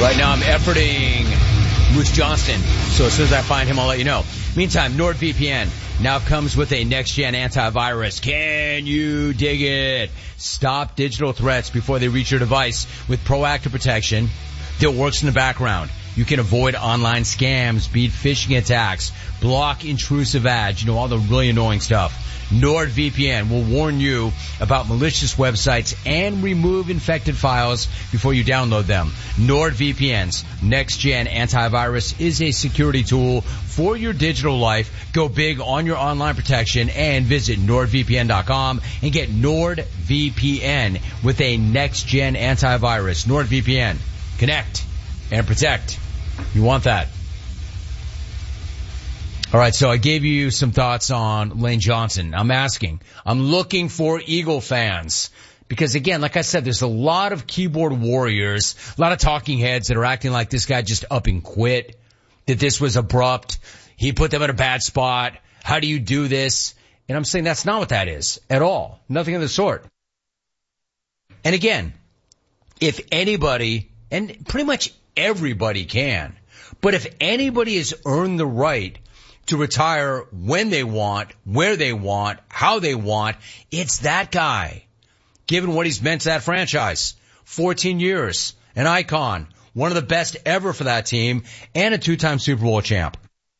Right now I'm efforting Moose Johnston, so as soon as I find him, I'll let you know. Meantime, NordVPN now comes with a next-gen antivirus. Can you dig it? Stop digital threats before they reach your device with proactive protection that works in the background. You can avoid online scams, beat phishing attacks, block intrusive ads, all the really annoying stuff. NordVPN will warn you about malicious websites and remove infected files before you download them. NordVPN's next-gen antivirus is a security tool for your digital life. Go big on your online protection and visit NordVPN.com and get NordVPN with a next-gen antivirus. NordVPN. Connect and protect. You want that. All right, so I gave you some thoughts on Lane Johnson. I'm looking for Eagle fans. Because again, like I said, there's a lot of keyboard warriors, a lot of talking heads that are acting like this guy just up and quit, that this was abrupt, he put them in a bad spot, how do you do this? And I'm saying that's not what that is at all. Nothing of the sort. And again, if anybody, and pretty much everybody can, but if anybody has earned the right to retire when they want, where they want, how they want, it's that guy. Given what he's meant to that franchise. 14 years, an icon, one of the best ever for that team, and a two-time Super Bowl champ.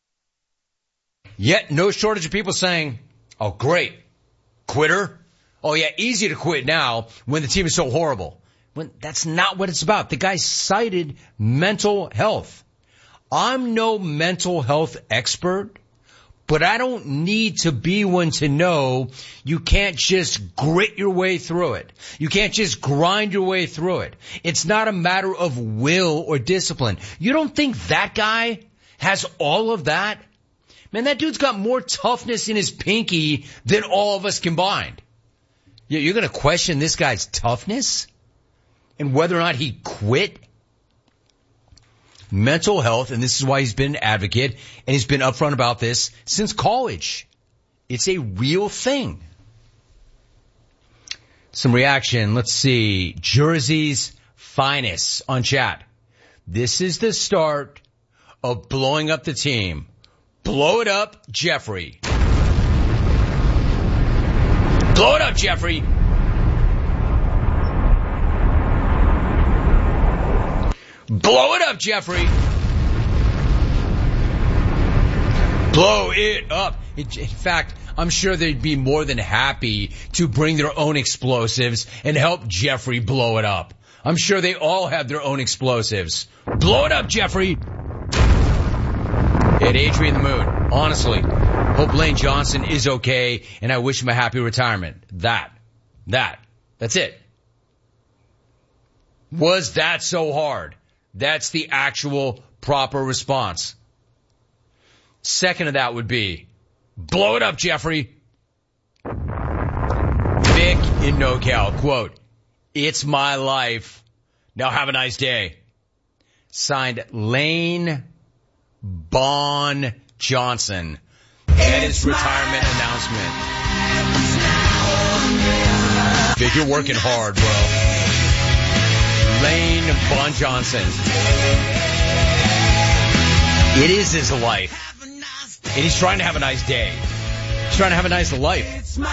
Yet no shortage of people saying, oh great, quitter? Oh yeah, easy to quit now when the team is so horrible. When that's not what it's about. The guy cited mental health. I'm no mental health expert, but I don't need to be one to know you can't just grit your way through it. You can't just grind your way through it. It's not a matter of will or discipline. You don't think that guy has all of that? Man, that dude's got more toughness in his pinky than all of us combined. You're going to question this guy's toughness and whether or not he quit? Mental health, and this is why he's been an advocate, and he's been upfront about this since college. It's a real thing. Some reaction. Let's see. Jersey's finest on chat. This is the start of blowing up the team. Blow it up, Jeffrey. Blow it up, Jeffrey. Blow it up, Jeffrey. Blow it up. In fact, I'm sure they'd be more than happy to bring their own explosives and help Jeffrey blow it up. I'm sure they all have their own explosives. Blow it up, Jeffrey. It age me in the mood. Honestly. Hope Lane Johnson is okay, and I wish him a happy retirement. That's it. Was that so hard? That's the actual proper response. Second of that would be, blow it up, Jeffrey. Vic in NoCal, quote, it's my life. Now have a nice day. Signed, Lane Bon Johnson. And his retirement announcement. Vic, you're working hard, bro. Lane Bon Johnson. It is his life. And he's trying to have a nice day. He's trying to have a nice life.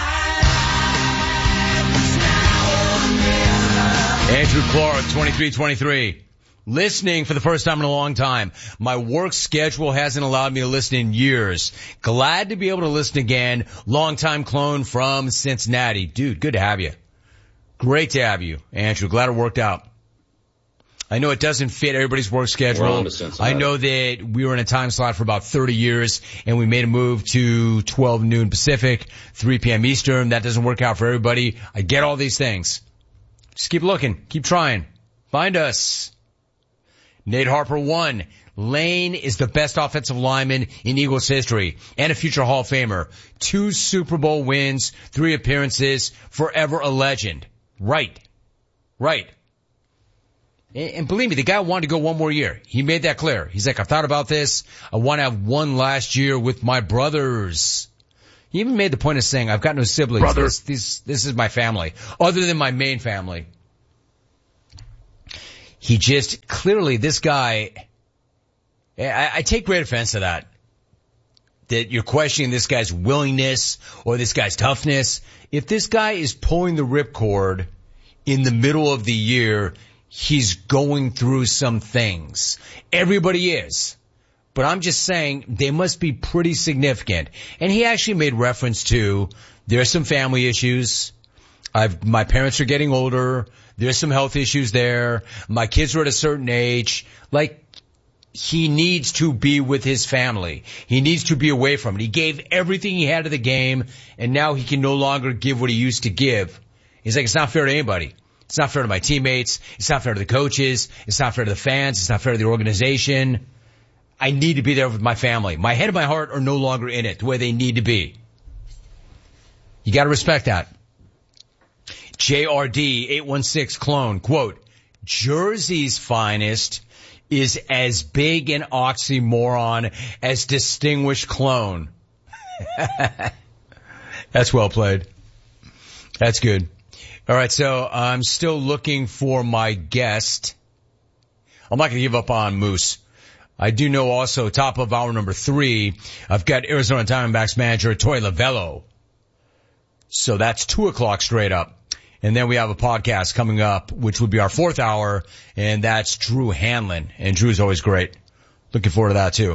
Andrew Clark, 2323. Listening for the first time in a long time. My work schedule hasn't allowed me to listen in years. Glad to be able to listen again. Longtime clone from Cincinnati. Dude, good to have you. Great to have you, Andrew. Glad it worked out. I know it doesn't fit everybody's work schedule. I know that we were in a time slot for about 30 years, and we made a move to 12 noon Pacific, 3 p.m. Eastern. That doesn't work out for everybody. I get all these things. Just keep looking. Keep trying. Find us. Nate Harper 1. Lane is the best offensive lineman in Eagles history and a future Hall of Famer. 2 Super Bowl wins, 3 appearances, forever a legend. Right. And believe me, the guy wanted to go one more year. He made that clear. He's like, I've thought about this. I want to have one last year with my brothers. He even made the point of saying, I've got no siblings. Brothers. This is my family, other than my main family. He just clearly this guy, I take great offense to that you're questioning this guy's willingness or this guy's toughness. If this guy is pulling the ripcord in the middle of the year, he's going through some things. Everybody is. But I'm just saying they must be pretty significant. And he actually made reference to there's some family issues. My parents are getting older. There's some health issues there. My kids are at a certain age. Like, he needs to be with his family. He needs to be away from it. He gave everything he had to the game, and now he can no longer give what he used to give. He's like, it's not fair to anybody. It's not fair to my teammates. It's not fair to the coaches. It's not fair to the fans. It's not fair to the organization. I need to be there with my family. My head and my heart are no longer in it the way they need to be. You gotta respect that. JRD 816 clone, quote, Jersey's finest is as big an oxymoron as distinguished clone. That's well played. That's good. All right, so I'm still looking for my guest. I'm not going to give up on Moose. I do know also, top of hour number 3, I've got Arizona Diamondbacks manager Torey Lovullo. So that's 2 o'clock straight up. And then we have a podcast coming up, which would be our 4th hour, and that's Drew Hanlon. And Drew's always great. Looking forward to that too.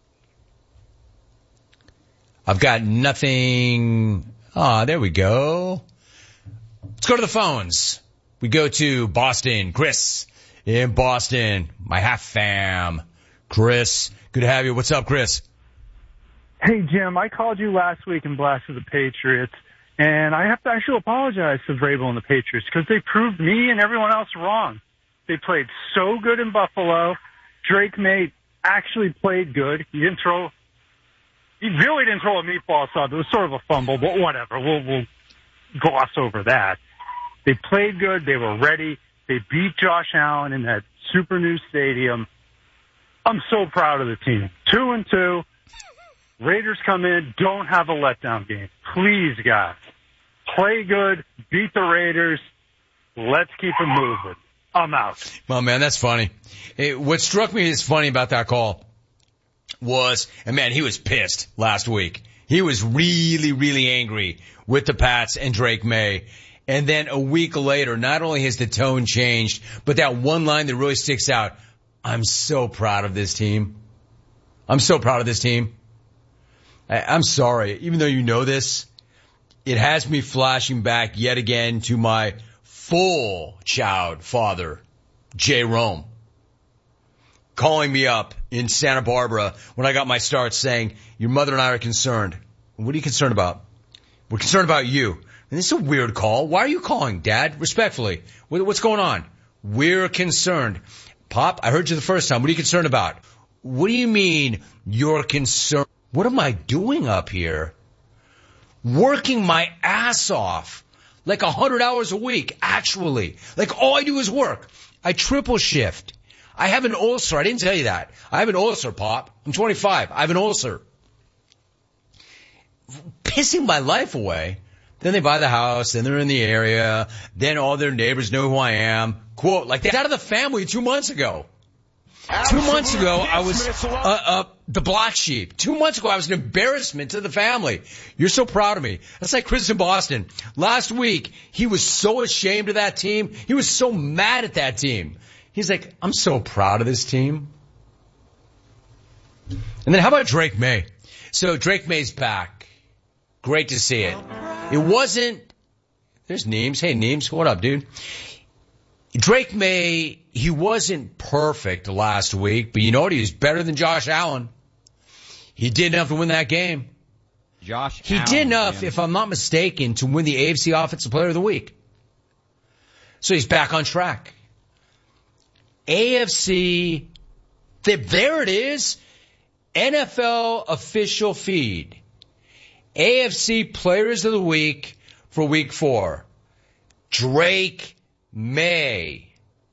I've got nothing. There we go. Let's go to the phones. We go to Boston. Chris in Boston. My half fam. Chris, good to have you. What's up, Chris? Hey, Jim. I called you last week and blasted the Patriots. And I have to actually apologize to Vrabel and the Patriots because they proved me and everyone else wrong. They played so good in Buffalo. Drake May actually played good. He really didn't throw a meatball sub. It was sort of a fumble, but whatever. We'll gloss over that. They played good. They were ready. They beat Josh Allen in that super new stadium. I'm so proud of the team. 2-2. Raiders come in, don't have a letdown game. Please, guys. Play good, beat the Raiders. Let's keep it moving. I'm out. Well, man, that's funny. What struck me as funny about that call was, and man, he was pissed last week. He was really, really angry with the Pats and Drake May. And then a week later, not only has the tone changed, but that one line that really sticks out, I'm so proud of this team. I'm so proud of this team. I'm sorry, even though you know this, it has me flashing back yet again to my full child father, Jay Rome, calling me up in Santa Barbara when I got my start saying, your mother and I are concerned. What are you concerned about? We're concerned about you. And this is a weird call. Why are you calling, Dad? Respectfully. What's going on? We're concerned. Pop, I heard you the first time. What are you concerned about? What do you mean you're concerned? What am I doing up here? Working my ass off. Like 100 hours a week, actually. Like all I do is work. I triple shift. I have an ulcer. I didn't tell you that. I have an ulcer, Pop. I'm 25. I have an ulcer. Pissing my life away. Then they buy the house, then they're in the area, then all their neighbors know who I am. Quote, like they're out of the family 2 months ago. 2 months ago, I was the black sheep. 2 months ago, I was an embarrassment to the family. You're so proud of me. That's like Chris in Boston. Last week, he was so ashamed of that team. He was so mad at that team. He's like, I'm so proud of this team. And then how about Drake May? So Drake May's back. Great to see it. It wasn't, there's Neems. Hey, Neems, what up, dude? Drake May, he wasn't perfect last week, but you know what? He was better than Josh Allen. He did enough to win that game. He did enough, if I'm not mistaken, to win the AFC Offensive Player of the Week. So he's back on track. AFC, there it is. NFL official feed. AFC Players of the Week for Week 4. Drake May.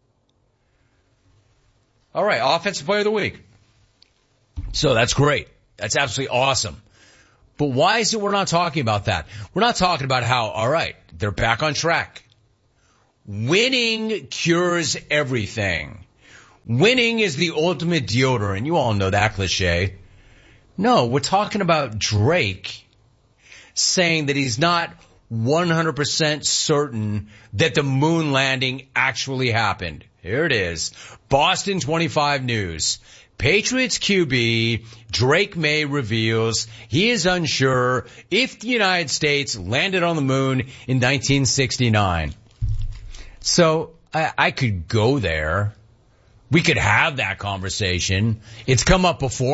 All right, Offensive Player of the Week. So that's great. That's absolutely awesome. But why is it we're not talking about that? We're not talking about how, all right, they're back on track. Winning cures everything. Winning is the ultimate deodorant. You all know that cliche. No, we're talking about Drake saying that he's not 100% certain that the moon landing actually happened. Here it is. Boston 25 News. Patriots QB Drake May reveals he is unsure if the United States landed on the moon in 1969. So I could go there. We could have that conversation. It's come up before.